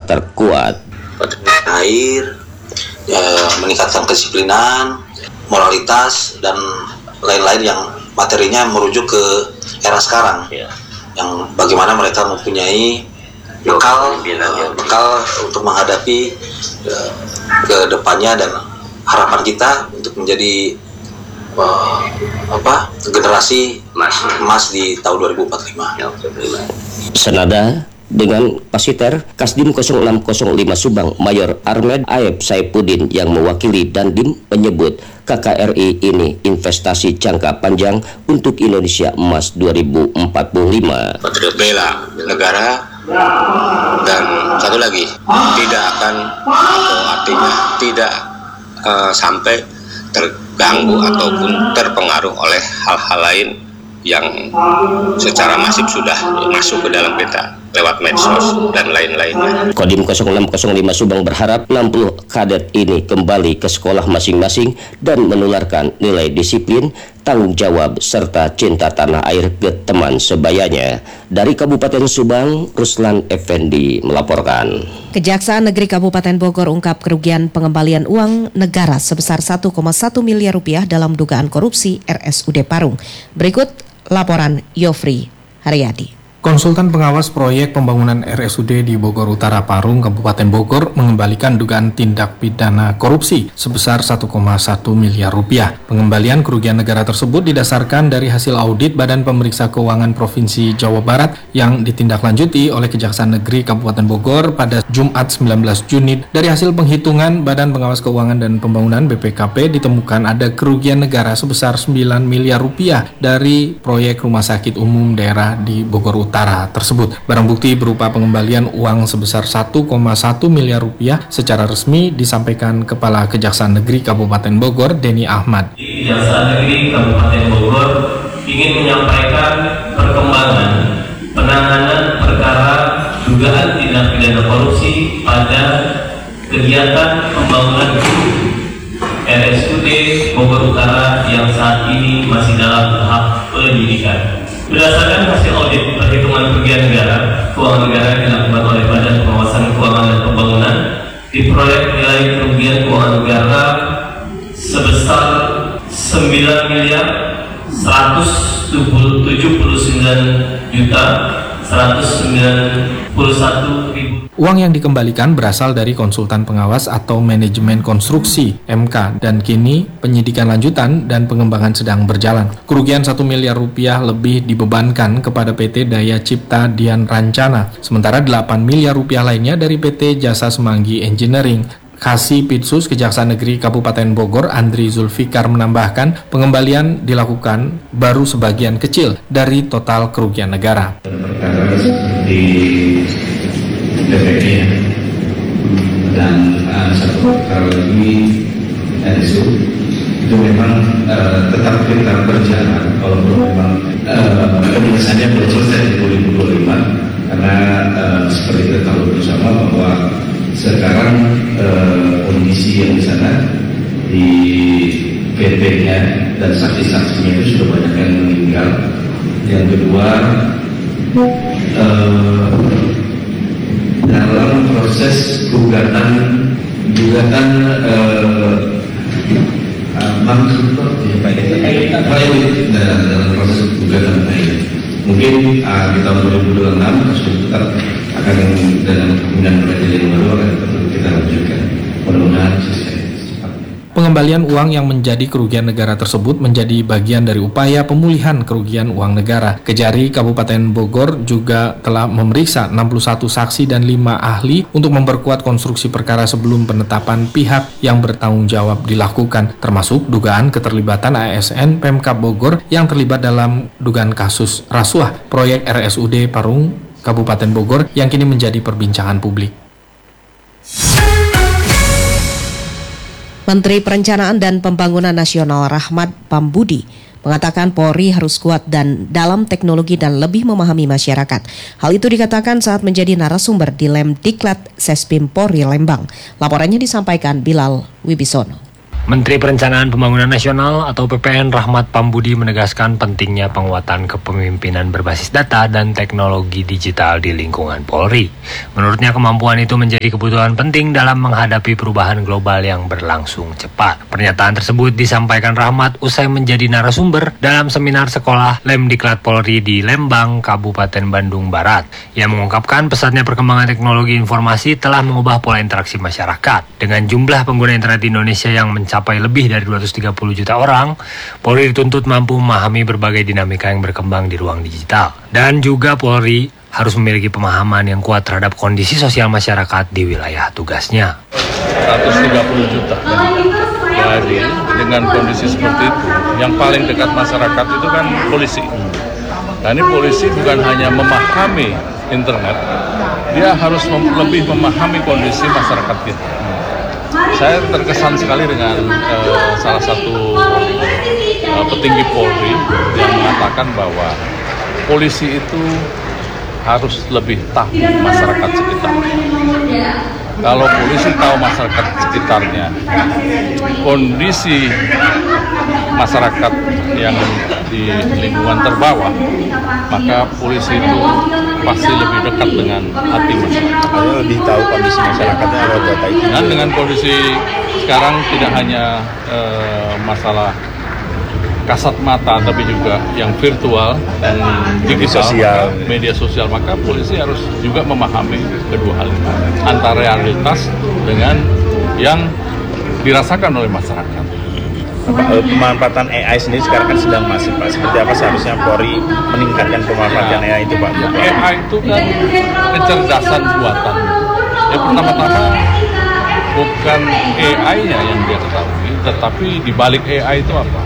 terkuat. Air, meningkatkan kedisiplinan, moralitas, dan lain-lain yang materinya merujuk ke era sekarang, yang bagaimana mereka mempunyai bekal untuk menghadapi ke depannya, dan harapan kita untuk menjadi generasi emas di tahun 2045. Senada dengan Pasiter, Kasdim 0605 Subang, Mayor Armed Aeb Saipuddin yang mewakili Dandim menyebut KKRI ini investasi jangka panjang untuk Indonesia Emas 2045. Patriot bela negara, dan satu lagi tidak akan, atau artinya tidak sampai terganggu ataupun terpengaruh oleh hal-hal lain yang secara masif sudah masuk ke dalam peta lewat medsos dan lain-lainnya. Kodim 0605 Subang berharap 60 kadet ini kembali ke sekolah masing-masing dan menularkan nilai disiplin, tanggung jawab, serta cinta tanah air ke teman sebayanya. Dari Kabupaten Subang, Ruslan Effendi melaporkan. Kejaksaan Negeri Kabupaten Bogor ungkap kerugian pengembalian uang negara sebesar 1,1 miliar rupiah dalam dugaan korupsi RSUD Parung. Berikut laporan Yofri Haryadi. Konsultan pengawas proyek pembangunan RSUD di Bogor Utara Parung, Kabupaten Bogor mengembalikan dugaan tindak pidana korupsi sebesar 1,1 miliar rupiah. Pengembalian kerugian negara tersebut didasarkan dari hasil audit Badan Pemeriksa Keuangan Provinsi Jawa Barat yang ditindaklanjuti oleh Kejaksaan Negeri Kabupaten Bogor pada Jumat 19 Juni. Dari hasil penghitungan Badan Pengawas Keuangan dan Pembangunan BPKP ditemukan ada kerugian negara sebesar 9 miliar rupiah dari proyek Rumah Sakit Umum Daerah di Bogor Utara tersebut. Barang bukti berupa pengembalian uang sebesar 1,1 miliar rupiah secara resmi disampaikan Kepala Kejaksaan Negeri Kabupaten Bogor, Denny Ahmad. Kejaksaan Negeri Kabupaten Bogor ingin menyampaikan perkembangan penanganan perkara dugaan tindak pidana korupsi pada kegiatan pembangunan RSUD Bogor Utara yang saat ini masih dalam tahap penyidikan. Berdasarkan hasil audit perhitungan kerugian negara, keuangan negara yang dilakukan oleh Badan Pengawasan Keuangan dan Pembangunan di proyek nilai kerugian keuangan negara sebesar 9 miliar 179 juta 191.000. Uang yang dikembalikan berasal dari konsultan pengawas atau manajemen konstruksi (MK) dan kini penyidikan lanjutan dan pengembangan sedang berjalan. Kerugian 1 miliar rupiah lebih dibebankan kepada PT Daya Cipta Dian Rancana, sementara 8 miliar rupiah lainnya dari PT Jasa Semanggi Engineering. Kasih Pitsus Kejaksaan Negeri Kabupaten Bogor, Andri Zulfikar menambahkan pengembalian dilakukan baru sebagian kecil dari total kerugian negara. Perkara seperti DPI dan satu perkara lagi RSU itu memang tetap kita berjalan walaupun memang penyelesaiannya belum selesai di 2025 karena seperti kita tahu bersama bahwa sekarang kondisi yang di sana di PT-nya dan saksi-saksinya itu sudah banyak yang meninggal. Yang kedua, dalam proses gugatan dalam proses gugatan mungkin di tahun 2026 kasus tetap akan dalam kemudian peradilan baru akan kita lanjutkan. Mudah-mudahan selesai. Pengembalian uang yang menjadi kerugian negara tersebut menjadi bagian dari upaya pemulihan kerugian uang negara. Kejari Kabupaten Bogor juga telah memeriksa 61 saksi dan 5 ahli untuk memperkuat konstruksi perkara sebelum penetapan pihak yang bertanggung jawab dilakukan, termasuk dugaan keterlibatan ASN Pemkab Bogor yang terlibat dalam dugaan kasus rasuah proyek RSUD Parung, Kabupaten Bogor yang kini menjadi perbincangan publik. Menteri Perencanaan dan Pembangunan Nasional Rahmat Pambudi mengatakan Polri harus kuat dan dalam teknologi dan lebih memahami masyarakat. Hal itu dikatakan saat menjadi narasumber di Lemdiklat Sespim Polri Lembang. Laporannya disampaikan Bilal Wibisono. Menteri Perencanaan Pembangunan Nasional atau PPN Rahmat Pambudi menegaskan pentingnya penguatan kepemimpinan berbasis data dan teknologi digital di lingkungan Polri. Menurutnya kemampuan itu menjadi kebutuhan penting dalam menghadapi perubahan global yang berlangsung cepat. Pernyataan tersebut disampaikan Rahmat usai menjadi narasumber dalam seminar sekolah Lemdiklat Polri di Lembang, Kabupaten Bandung Barat. Ia mengungkapkan pesatnya perkembangan teknologi informasi telah mengubah pola interaksi masyarakat. Dengan jumlah pengguna internet di Indonesia yang mencapai lebih dari 230 juta orang, Polri dituntut mampu memahami berbagai dinamika yang berkembang di ruang digital. Dan juga Polri harus memiliki pemahaman yang kuat terhadap kondisi sosial masyarakat di wilayah tugasnya. 130 juta. Jadi dengan kondisi seperti itu, yang paling dekat masyarakat itu kan polisi. Nah ini polisi bukan hanya memahami internet, dia harus lebih memahami kondisi masyarakat kita. Saya terkesan sekali dengan salah satu petinggi Polri yang mengatakan bahwa polisi itu harus lebih tahu masyarakat sekitarnya. Kalau polisi tahu masyarakat sekitarnya, kondisi masyarakat yang di lingkungan terbawah, maka polisi itu pasti lebih dekat dengan hati masyarakat. Lebih tahu kondisi masyarakatnya lewat data itu. Dan dengan kondisi sekarang tidak hanya masalah kasat mata, tapi juga yang virtual dan digital, media sosial, maka polisi harus juga memahami kedua hal itu, antara realitas dengan yang dirasakan oleh masyarakat. Pemanfaatan AI sendiri sekarang kan sedang masif, Pak. Seperti apa seharusnya Polri meningkatkan pemanfaatan AI itu, Pak? AI itu kan kecerdasan buatan. Ya pertama-tama bukan AI-nya yang dia ketahui, tetapi di balik AI itu apa?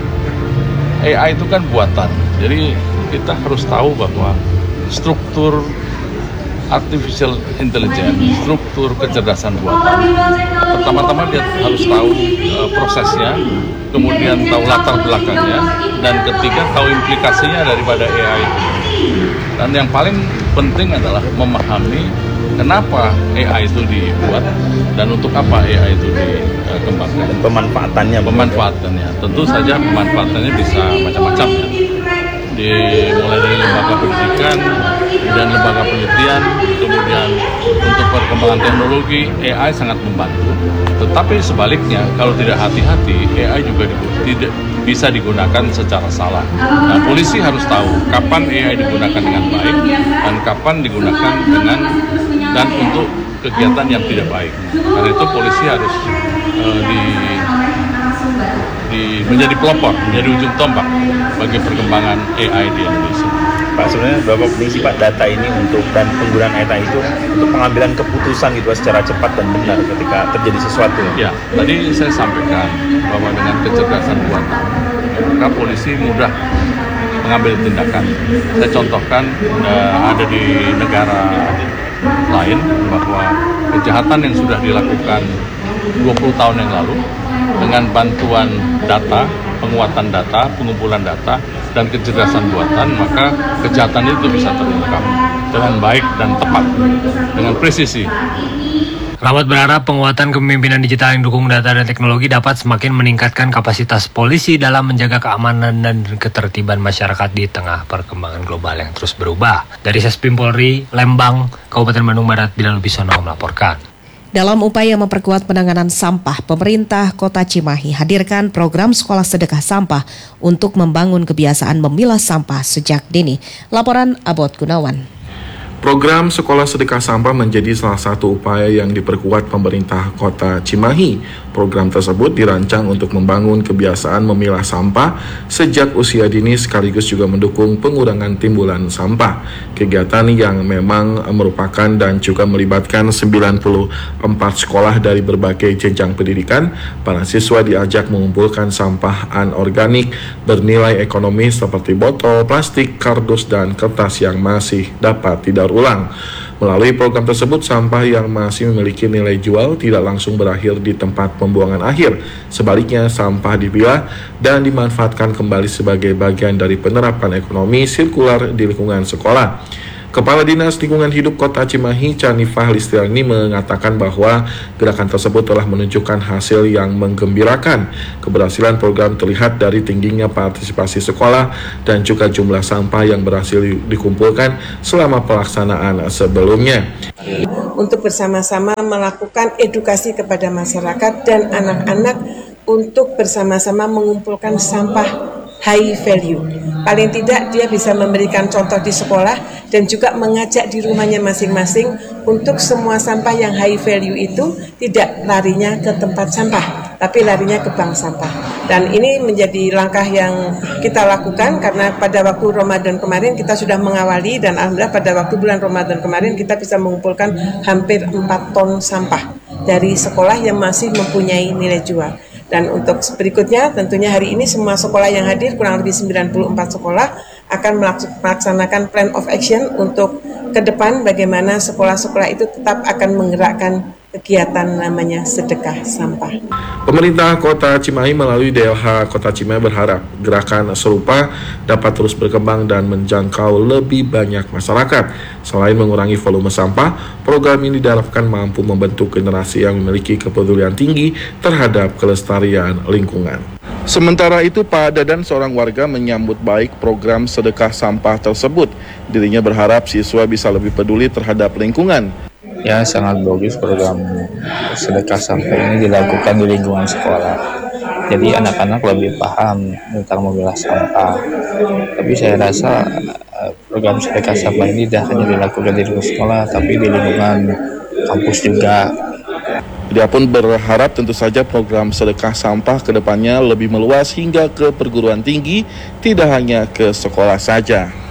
AI itu kan buatan, jadi kita harus tahu bahwa struktur artificial intelligence, struktur kecerdasan buatan, pertama-tama dia harus tahu prosesnya, kemudian tahu latar belakangnya, dan ketiga tahu implikasinya daripada AI itu. Dan yang paling penting adalah memahami kenapa AI itu dibuat dan untuk apa AI itu dikembangkan. Dan pemanfaatannya. Tentu saja pemanfaatannya bisa macam-macam ya. Mulai dari lembaga pendidikan dan lembaga penelitian, kemudian untuk perkembangan teknologi AI sangat membantu. Tetapi sebaliknya kalau tidak hati-hati AI juga tidak bisa digunakan secara salah. Nah, polisi harus tahu kapan AI digunakan dengan baik dan kapan digunakan dan untuk kegiatan yang tidak baik. Karena itu polisi harus menjadi pelopor, menjadi ujung tombak bagi perkembangan AI di Indonesia. Pak, sebenarnya berapa penting sih Pak data ini dan penggunaan AI itu untuk pengambilan keputusan gitu secara cepat dan benar ketika terjadi sesuatu? Ya, tadi saya sampaikan bahwa dengan kecerdasan buatan, maka polisi mudah mengambil tindakan. Saya contohkan ada di negara lain bahwa kejahatan yang sudah dilakukan 20 tahun yang lalu dengan bantuan data, penguatan data, pengumpulan data, dan kecerdasan buatan, maka kejahatan itu bisa terungkap dengan baik dan tepat, dengan presisi. Rahmat berharap penguatan kepemimpinan digital yang didukung data dan teknologi dapat semakin meningkatkan kapasitas polisi dalam menjaga keamanan dan ketertiban masyarakat di tengah perkembangan global yang terus berubah. Dari Sespim Polri, Lembang, Kabupaten Bandung Barat, Bilal Bisono melaporkan. Dalam upaya memperkuat penanganan sampah, pemerintah Kota Cimahi hadirkan program sekolah sedekah sampah untuk membangun kebiasaan memilah sampah sejak dini. Laporan Abot Gunawan. Program Sekolah Sedekah Sampah menjadi salah satu upaya yang diperkuat pemerintah Kota Cimahi. Program tersebut dirancang untuk membangun kebiasaan memilah sampah sejak usia dini sekaligus juga mendukung pengurangan timbulan sampah. Kegiatan yang memang merupakan dan juga melibatkan 94 sekolah dari berbagai jenjang pendidikan. Para siswa diajak mengumpulkan sampah anorganik bernilai ekonomis seperti botol, plastik, kardus, dan kertas yang masih dapat didaur ulang. Melalui program tersebut, sampah yang masih memiliki nilai jual tidak langsung berakhir di tempat pembuangan akhir. Sebaliknya, sampah dipilah dan dimanfaatkan kembali sebagai bagian dari penerapan ekonomi sirkular di lingkungan sekolah. Kepala Dinas Lingkungan Hidup Kota Cimahi, Canifah Listiani, mengatakan bahwa gerakan tersebut telah menunjukkan hasil yang menggembirakan. Keberhasilan program terlihat dari tingginya partisipasi sekolah dan juga jumlah sampah yang berhasil dikumpulkan selama pelaksanaan sebelumnya. Untuk bersama-sama melakukan edukasi kepada masyarakat dan anak-anak untuk bersama-sama mengumpulkan sampah high value. Paling tidak dia bisa memberikan contoh di sekolah dan juga mengajak di rumahnya masing-masing untuk semua sampah yang high value itu tidak larinya ke tempat sampah, tapi larinya ke bank sampah. Dan ini menjadi langkah yang kita lakukan karena pada waktu Ramadan kemarin kita sudah mengawali dan alhamdulillah pada waktu bulan Ramadan kemarin kita bisa mengumpulkan hampir 4 ton sampah dari sekolah yang masih mempunyai nilai jual. Dan untuk berikutnya tentunya hari ini semua sekolah yang hadir, kurang lebih 94 sekolah, akan melaksanakan plan of action untuk ke depan bagaimana sekolah-sekolah itu tetap akan menggerakkan kegiatan namanya sedekah sampah. Pemerintah Kota Cimahi melalui DLH Kota Cimahi berharap gerakan serupa dapat terus berkembang dan menjangkau lebih banyak masyarakat. Selain mengurangi volume sampah, program ini diharapkan mampu membentuk generasi yang memiliki kepedulian tinggi terhadap kelestarian lingkungan. Sementara itu, Pak Dadan, seorang warga, menyambut baik program sedekah sampah tersebut. Dirinya berharap siswa bisa lebih peduli terhadap lingkungan. Ya, sangat bagus program sedekah sampah ini dilakukan di lingkungan sekolah. Jadi anak-anak lebih paham tentang memilah sampah. Tapi saya rasa program sedekah sampah ini tidak hanya dilakukan di lingkungan sekolah, tapi di lingkungan kampus juga. Dia pun berharap tentu saja program sedekah sampah ke depannya lebih meluas hingga ke perguruan tinggi, tidak hanya ke sekolah saja.